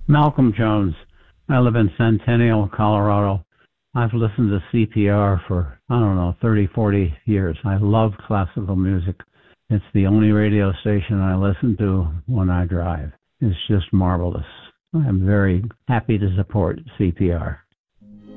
Malcolm Jones. I live in Centennial, Colorado. I've listened to CPR for, I don't know, 30, 40 years. I love classical music. It's the only radio station I listen to when I drive. It's just marvelous. I'm very happy to support CPR.